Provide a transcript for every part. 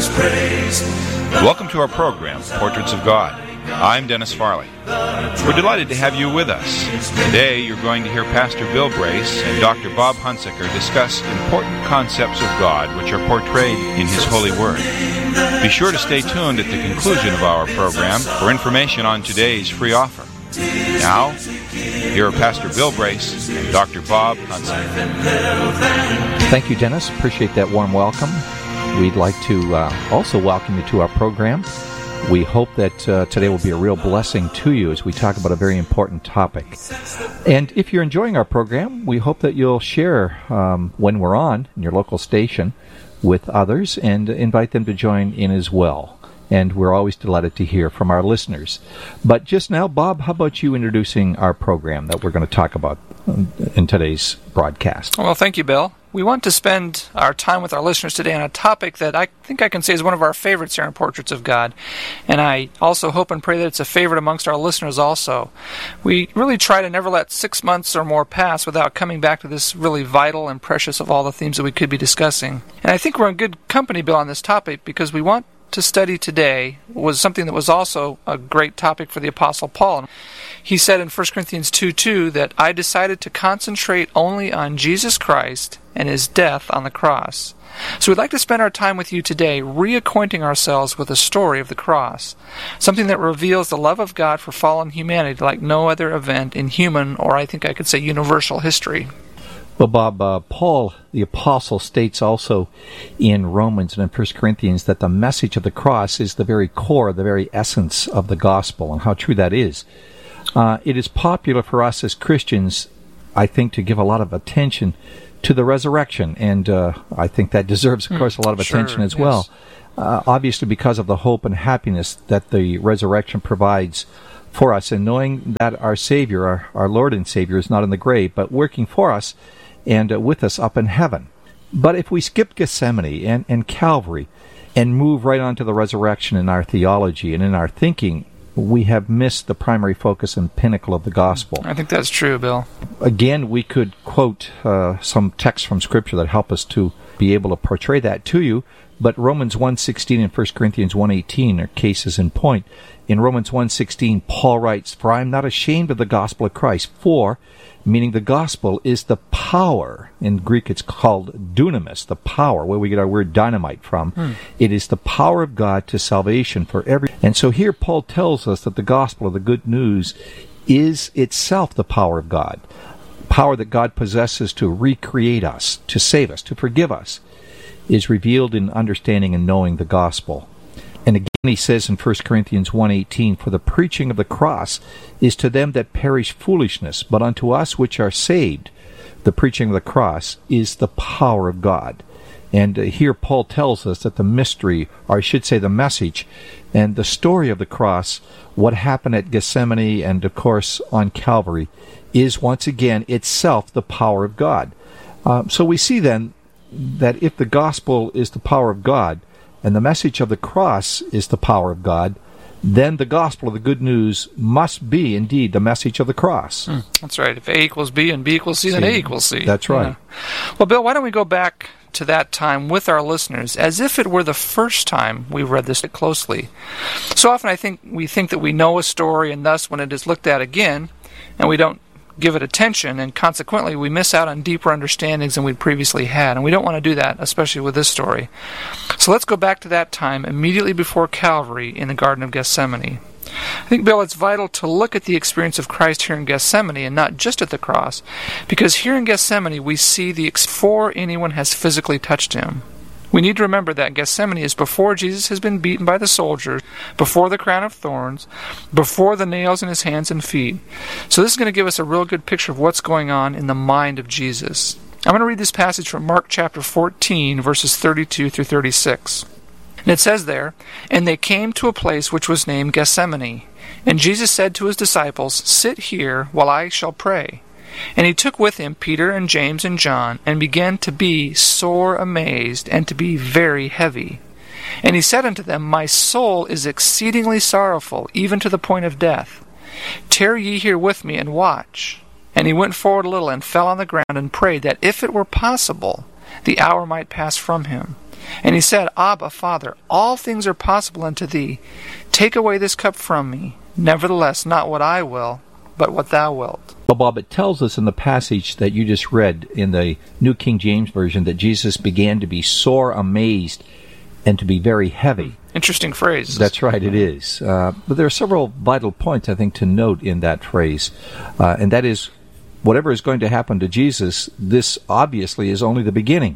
Welcome to our program, Portraits of God. I'm Dennis Farley. We're delighted to have you with us. Today you're going to hear Pastor Bill Brace and Dr. Bob Hunsaker discuss important concepts of God which are portrayed in His Holy Word. Be sure to stay tuned at the conclusion of our program for information on today's free offer. Now, here are Pastor Bill Brace and Dr. Bob Hunsaker. Thank you, Dennis. Appreciate that warm welcome. We'd like to also welcome you to our program. We hope that today will be a real blessing to you as we talk about a very important topic. And if you're enjoying our program, we hope that you'll share when we're on in your local station with others and invite them to join in as well. And we're always delighted to hear from our listeners. But just now, Bob, how about you introducing our program that we're going to talk about in today's broadcast? Well, thank you, Bill. We want to spend our time with our listeners today on a topic that I think I can say is one of our favorites here in Portraits of God. And I also hope and pray that it's a favorite amongst our listeners also. We really try to never let 6 months or more pass without coming back to this really vital and precious of all the themes that we could be discussing. And I think we're in good company, Bill, on this topic because we want to study today was something that was also a great topic for the Apostle Paul. He said in 1 Corinthians 2:2 that I decided to concentrate only on Jesus Christ and His death on the cross. So we'd like to spend our time with you today reacquainting ourselves with the story of the cross, something that reveals the love of God for fallen humanity like no other event in human, or I think I could say universal history. Well, Bob, Paul, the Apostle, states also in Romans and in 1 Corinthians that the message of the cross is the very core, the very essence of the gospel, and how true that is. It is popular for us as Christians, I think, to give a lot of attention to the resurrection, and I think that deserves, of course, a lot of attention as well. Obviously, because of the hope and happiness that the resurrection provides for us, and knowing that our Savior, our Lord and Savior, is not in the grave, but working for us and with us up in heaven. But if we skip Gethsemane and Calvary and move right on to the resurrection in our theology and in our thinking, we have missed the primary focus and pinnacle of the gospel. I think that's true, Bill. Again, we could quote some texts from Scripture that help us to be able to portray that to you, but Romans 1:16 and 1 Corinthians 1:18 are cases in point. In Romans 1:16, Paul writes, "For I am not ashamed of the gospel of Christ, for," meaning the gospel is the power, in Greek it's called dunamis, the power, where we get our word dynamite from. It is the power of God to salvation for every. And so here Paul tells us that the gospel, or the good news, is itself the power of God. Power that God possesses to recreate us, to save us, to forgive us, is revealed in understanding and knowing the gospel. And again he says in 1 Corinthians 1:18, "For the preaching of the cross is to them that perish foolishness, but unto us which are saved, the preaching of the cross is the power of God." And here Paul tells us that the mystery, or I should say the message, and the story of the cross, what happened at Gethsemane and of course on Calvary, is once again itself the power of God. So we see then that if the gospel is the power of God, and the message of the cross is the power of God, then the gospel of the good news must be indeed the message of the cross. That's right. If A equals B and B equals C, then A equals C. That's right. Yeah. Well, Bill, why don't we go back to that time with our listeners as if it were the first time we read this closely. So often I think we think that we know a story, and thus when it is looked at again, and we don't give it attention, and consequently we miss out on deeper understandings than we'd previously had, and we don't want to do that, especially with this story. So let's go back to that time immediately before Calvary in the Garden of Gethsemane. I think, Bill, it's vital to look at the experience of Christ here in Gethsemane and not just at the cross, because here in Gethsemane we see before anyone has physically touched Him. We need to remember that Gethsemane is before Jesus has been beaten by the soldiers, before the crown of thorns, before the nails in His hands and feet. So this is going to give us a real good picture of what's going on in the mind of Jesus. I'm going to read this passage from Mark chapter 14, verses 32 through 36. And it says there, "And they came to a place which was named Gethsemane. And Jesus said to His disciples, 'Sit here while I shall pray.' And He took with Him Peter and James and John, and began to be sore amazed, and to be very heavy. And He said unto them, My soul is exceedingly sorrowful, even to the point of death. Tarry ye here with me, and watch. And He went forward a little, and fell on the ground, and prayed that if it were possible, the hour might pass from Him. And he said, Abba, Father, all things are possible unto thee. Take away this cup from me. Nevertheless, not what I will, but what thou wilt. Well, Bob, it tells us in the passage that you just read in the New King James Version that Jesus began to be sore amazed and to be very heavy. Interesting phrase. That's right, it is. But there are several vital points, I think, to note in that phrase. And that is, whatever is going to happen to Jesus, this obviously is only the beginning.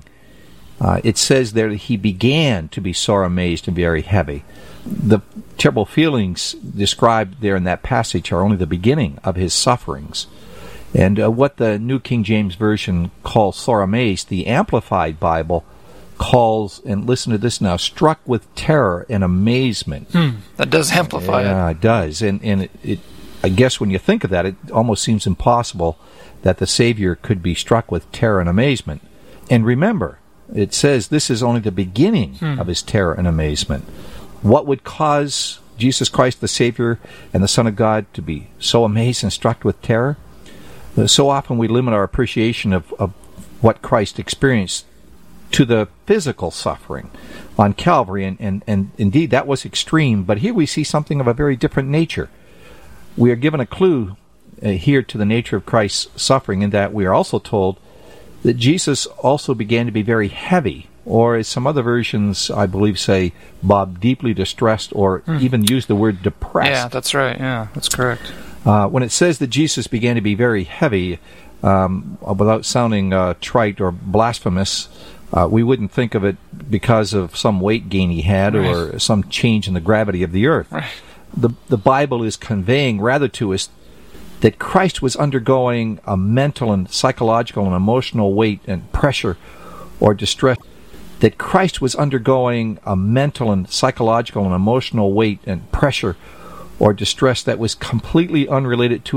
It says there that he began to be sore amazed and very heavy. The terrible feelings described there in that passage are only the beginning of his sufferings. And what the New King James Version calls sore amazed, the Amplified Bible calls, and listen to this now, struck with terror and amazement. That does amplify it. Yeah, it does. And it I guess when you think of that, it almost seems impossible that the Savior could be struck with terror and amazement. And remember, it says this is only the beginning of his terror and amazement. What would cause Jesus Christ, the Savior and the Son of God, to be so amazed and struck with terror? So often we limit our appreciation of what Christ experienced to the physical suffering on Calvary, and indeed that was extreme, but here we see something of a very different nature. We are given a clue here to the nature of Christ's suffering in that we are also told that Jesus also began to be very heavy, or as some other versions, I believe, say, Bob, deeply distressed, or even use the word depressed. Yeah, that's right. Yeah, that's correct. When it says that Jesus began to be very heavy, without sounding trite or blasphemous, we wouldn't think of it because of some weight gain he had or some change in the gravity of the earth. Right. The Bible is conveying rather to us that Christ was undergoing a mental and psychological and emotional weight and pressure or distress. That Christ was undergoing a mental and psychological and emotional weight and pressure or distress that was completely unrelated to